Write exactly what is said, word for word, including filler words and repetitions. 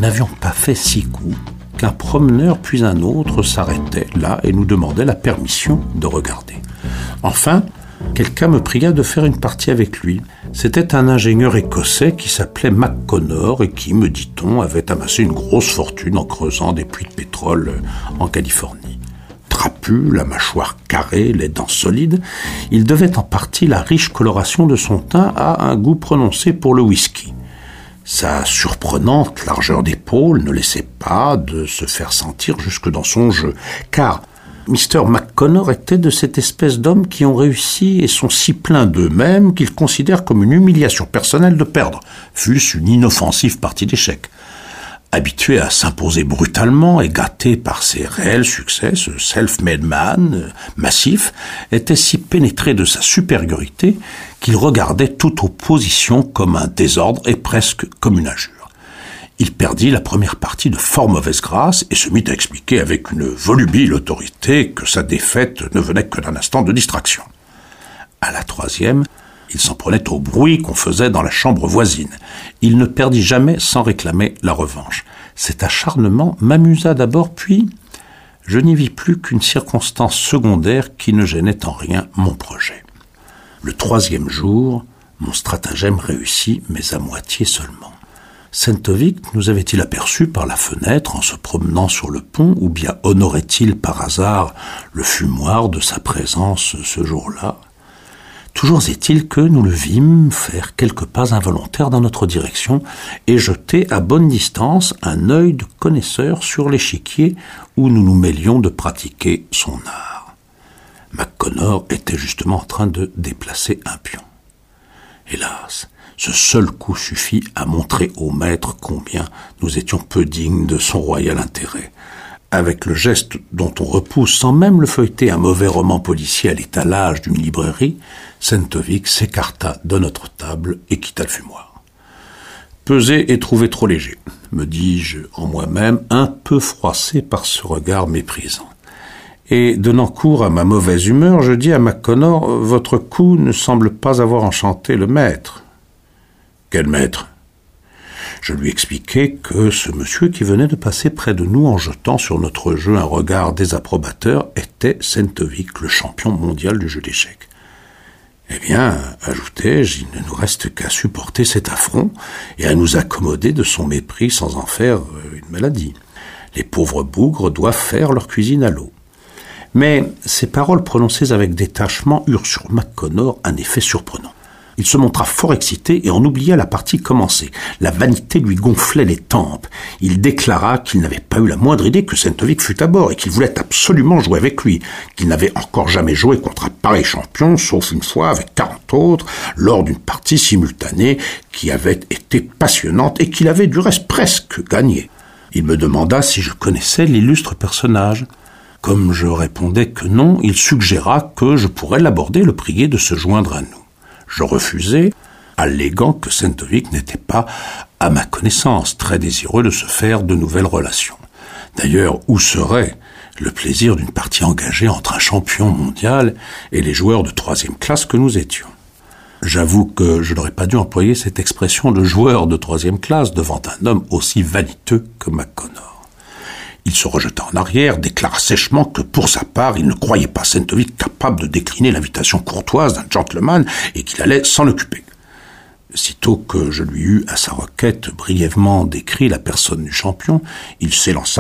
n'avions pas fait six coups qu'un promeneur puis un autre s'arrêtait là et nous demandait la permission de regarder. Enfin, quelqu'un me pria de faire une partie avec lui. C'était un ingénieur écossais qui s'appelait McConnor et qui, me dit-on, avait amassé une grosse fortune en creusant des puits de pétrole en Californie. Trapu, la mâchoire carrée, les dents solides, il devait en partie la riche coloration de son teint à un goût prononcé pour le whisky. Sa surprenante largeur d'épaule ne laissait pas de se faire sentir jusque dans son jeu, car mister McConnor était de cette espèce d'hommes qui ont réussi et sont si pleins d'eux-mêmes qu'ils considèrent comme une humiliation personnelle de perdre, fût-ce une inoffensive partie d'échecs. Habitué à s'imposer brutalement et gâté par ses réels succès, ce self-made man, euh, massif, était si pénétré de sa supériorité qu'il regardait toute opposition comme un désordre et presque comme une injure. Il perdit la première partie de fort mauvaise grâce et se mit à expliquer avec une volubile autorité que sa défaite ne venait que d'un instant de distraction. À la troisième, il s'en prenait au bruit qu'on faisait dans la chambre voisine. Il ne perdit jamais sans réclamer la revanche. Cet acharnement m'amusa d'abord, puis je n'y vis plus qu'une circonstance secondaire qui ne gênait en rien mon projet. Le troisième jour, mon stratagème réussit, mais à moitié seulement. Sentovic nous avait-il aperçus par la fenêtre en se promenant sur le pont, ou bien honorait-il par hasard le fumoir de sa présence ce jour-là ? Toujours est-il que nous le vîmes faire quelques pas involontaires dans notre direction et jeter à bonne distance un œil de connaisseur sur l'échiquier où nous nous mêlions de pratiquer son art. McConnor était justement en train de déplacer un pion. Hélas, ce seul coup suffit à montrer au maître combien nous étions peu dignes de son royal intérêt. Avec le geste dont on repousse sans même le feuilleter un mauvais roman policier à l'étalage d'une librairie, Sentovic s'écarta de notre table et quitta le fumoir. Pesé et trouvé trop léger, me dis-je en moi-même, un peu froissé par ce regard méprisant. Et donnant cours à ma mauvaise humeur, je dis à McConnor, « Votre coup ne semble pas avoir enchanté le maître. » « Quel maître ?» Je lui expliquai que ce monsieur qui venait de passer près de nous en jetant sur notre jeu un regard désapprobateur était Sentovic, le champion mondial du jeu d'échecs. Eh bien, ajoutai-je, il ne nous reste qu'à supporter cet affront et à nous accommoder de son mépris sans en faire une maladie. Les pauvres bougres doivent faire leur cuisine à l'eau. Mais ces paroles prononcées avec détachement eurent sur McConnor un effet surprenant. Il se montra fort excité et en oublia la partie commencée. La vanité lui gonflait les tempes. Il déclara qu'il n'avait pas eu la moindre idée que Sentovic fût à bord et qu'il voulait absolument jouer avec lui, qu'il n'avait encore jamais joué contre un pareil champion, sauf une fois avec quarante autres, lors d'une partie simultanée qui avait été passionnante et qu'il avait du reste presque gagné. Il me demanda si je connaissais l'illustre personnage. Comme je répondais que non, il suggéra que je pourrais l'aborder et le prier de se joindre à nous. Je refusai, alléguant que Sentovic n'était pas, à ma connaissance, très désireux de se faire de nouvelles relations. D'ailleurs, où serait le plaisir d'une partie engagée entre un champion mondial et les joueurs de troisième classe que nous étions ? J'avoue que je n'aurais pas dû employer cette expression de joueur de troisième classe devant un homme aussi vaniteux que McConnor. Il se rejeta en arrière, déclara sèchement que pour sa part, il ne croyait pas Sentovic capable de décliner l'invitation courtoise d'un gentleman et qu'il allait s'en occuper. Sitôt que je lui eus à sa requête brièvement décrit la personne du champion, il s'élança